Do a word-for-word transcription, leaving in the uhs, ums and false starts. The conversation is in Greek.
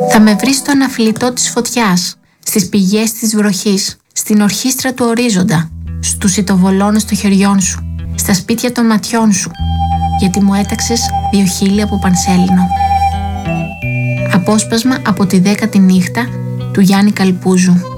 Θα με βρεις στο αναφιλητό της φωτιάς, στις πηγές της βροχής, στην ορχήστρα του ορίζοντα, στους ητοβολώνες των χεριών σου, στα σπίτια των ματιών σου, γιατί μου έταξες δύο χείλη από πανσέλινο. Απόσπασμα από τη δέκατη νύχτα του Γιάννη Καλπούζου.